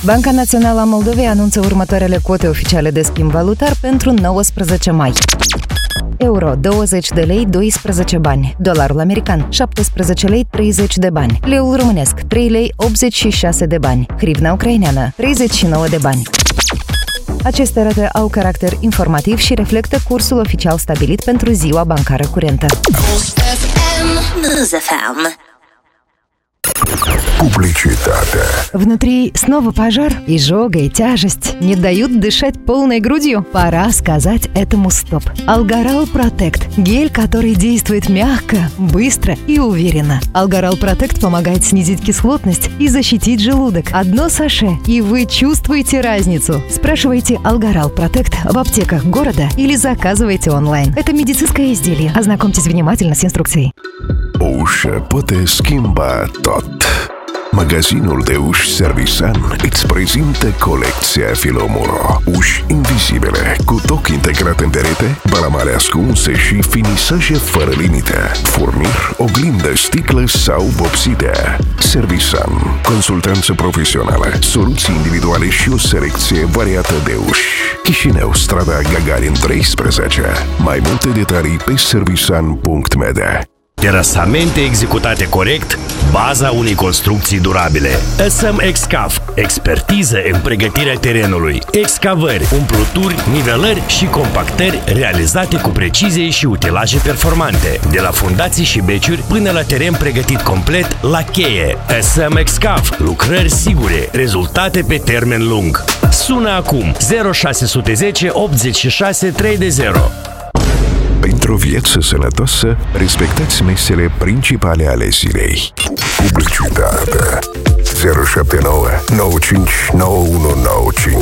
Banca Națională a Moldovei anunță următoarele cote oficiale de schimb valutar pentru 19 mai. Euro 20 de lei 12 bani, dolarul american 17 lei 30 de bani, leul românesc 3 lei 86 de bani, hrivna ucraineană 39 de bani. Aceste rate au caracter informativ și reflectă cursul oficial stabilit pentru ziua bancară curentă. Публичитата. Внутри снова пожар, изжога и тяжесть не дают дышать полной грудью. Пора сказать этому стоп. Алгарал Протект – гель, который действует мягко, быстро и уверенно. Алгарал Протект помогает снизить кислотность и защитить желудок. Одно саше, и вы чувствуете разницу. Спрашивайте Алгарал Протект в аптеках города или заказывайте онлайн. Это медицинское изделие. Ознакомьтесь внимательно с инструкцией. O ușă poate schimba tot. Magazinul de uși Servisan îți prezintă colecția Filomuro. Uși invizibile, cu toc integrat în perete, balamale ascunse și finisaje fără limită. Furnir, oglindă, sticlă sau vopsite. Servisan, consultanță profesională, soluții individuale și o selecție variată de uși. Chișinău, strada Gagarin 13. Mai multe detalii pe servisan.md. Terasamente executate corect, baza unei construcții durabile. SM Excaf, expertiză în pregătirea terenului, excavări, umpluturi, nivelări și compactări realizate cu precizie și utilaje performante, de la fundații și beciuri până la teren pregătit complet la cheie. SM Excaf, lucrări sigure, rezultate pe termen lung. Sună acum 0610 86 320. Pentru o viață sănătoasă, respectați mesele principale ale zilei. Publicitate 079 95 9195